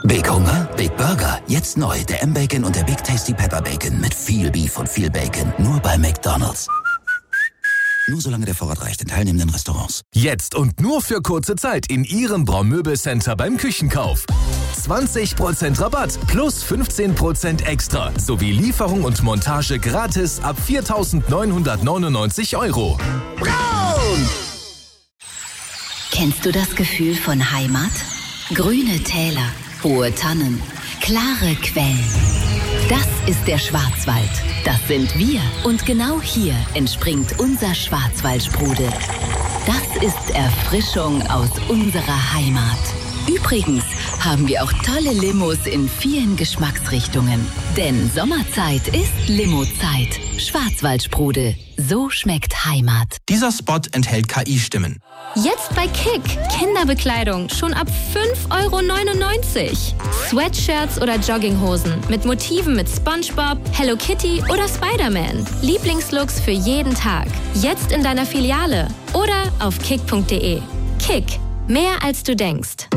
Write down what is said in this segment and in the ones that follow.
Big Hunger? Big Burger. Jetzt neu. Der M-Bacon und der Big Tasty Pepper Bacon. Mit viel Beef und viel Bacon. Nur bei McDonald's. Nur solange der Vorrat reicht in teilnehmenden Restaurants. Jetzt und nur für kurze Zeit in Ihrem Braumöbel-Center beim Küchenkauf. 20% Rabatt plus 15% extra. Sowie Lieferung und Montage gratis ab 4.999 €. Braun! Kennst du das Gefühl von Heimat? Grüne Täler, hohe Tannen, klare Quellen. Das ist der Schwarzwald. Das sind wir. Und genau hier entspringt unser Schwarzwaldsprudel. Das ist Erfrischung aus unserer Heimat. Übrigens haben wir auch tolle Limos in vielen Geschmacksrichtungen. Denn Sommerzeit ist Limozeit. Schwarzwaldsprudel. So schmeckt Heimat. Dieser Spot enthält KI-Stimmen. Jetzt bei Kick. Kinderbekleidung schon ab 5,99 €. Sweatshirts oder Jogginghosen mit Motiven mit SpongeBob, Hello Kitty oder Spider-Man. Lieblingslooks für jeden Tag. Jetzt in deiner Filiale oder auf kick.de. Kick. Mehr als du denkst.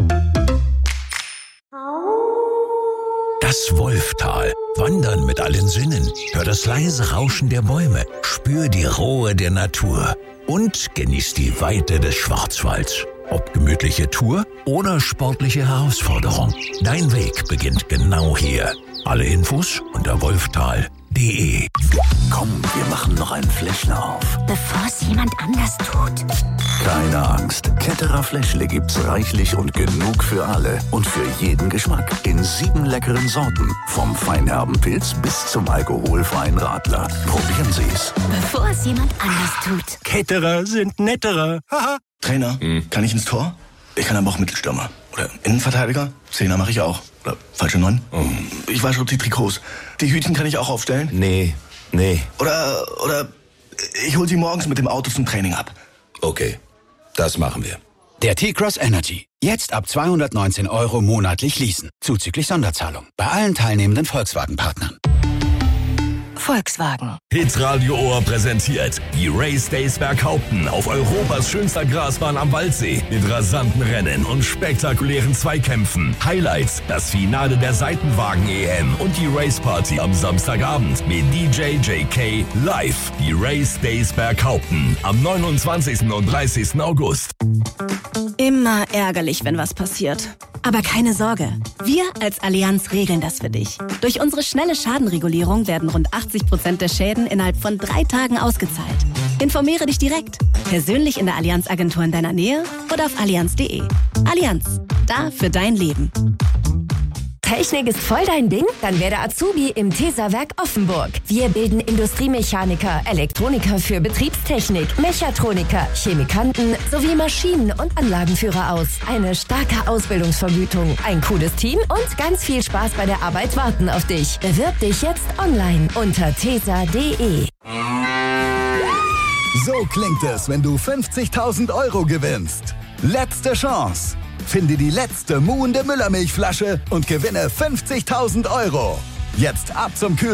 Das Wolftal. Wandern mit allen Sinnen. Hör das leise Rauschen der Bäume. Spür die Ruhe der Natur. Und genieß die Weite des Schwarzwalds. Ob gemütliche Tour oder sportliche Herausforderung. Dein Weg beginnt genau hier. Alle Infos unter wolftal.de. Komm, wir machen noch einen Fläschler auf. Bevor es jemand anders tut. Keine Angst. Ketterer Fläschle gibt's reichlich und genug für alle. Und für jeden Geschmack. In 7 leckeren Sorten. Vom feinherben Pilz bis zum alkoholfreien Radler. Probieren Sie's. Bevor es jemand anders tut. Ketterer sind netterer. Haha. Trainer, kann ich ins Tor? Ich kann aber auch Mittelstürmer. Oder Innenverteidiger? Zehner mache ich auch. Oder falsche 9? Ich wasche die Trikots. Die Hütchen kann ich auch aufstellen? Nee. Oder ich hol sie morgens mit dem Auto zum Training ab. Okay, das machen wir. Der T-Cross Energy. Jetzt ab 219 € monatlich leasen. Zuzüglich Sonderzahlung. Bei allen teilnehmenden Volkswagen-Partnern. Volkswagen. Hitradio Ohr präsentiert die Race Days Berghaupten auf Europas schönster Grasbahn am Waldsee mit rasanten Rennen und spektakulären Zweikämpfen. Highlights: das Finale der Seitenwagen-EM und die Race Party am Samstagabend mit DJ JK live. Die Race Days Berghaupten am 29. und 30. August. Immer ärgerlich, wenn was passiert. Aber keine Sorge, wir als Allianz regeln das für dich. Durch unsere schnelle Schadenregulierung werden rund 80% der Schäden innerhalb von 3 Tagen ausgezahlt. Informiere dich direkt, persönlich in der Allianz-Agentur in deiner Nähe oder auf allianz.de. Allianz, da für dein Leben. Technik ist voll dein Ding? Dann werde Azubi im Tesa-Werk Offenburg. Wir bilden Industriemechaniker, Elektroniker für Betriebstechnik, Mechatroniker, Chemikanten sowie Maschinen- und Anlagenführer aus. Eine starke Ausbildungsvergütung, ein cooles Team und ganz viel Spaß bei der Arbeit warten auf dich. Bewirb dich jetzt online unter tesa.de. So klingt es, wenn du 50.000 € gewinnst. Letzte Chance. Finde die letzte Muhende Müllermilchflasche und gewinne 50.000 €. Jetzt ab zum Kühl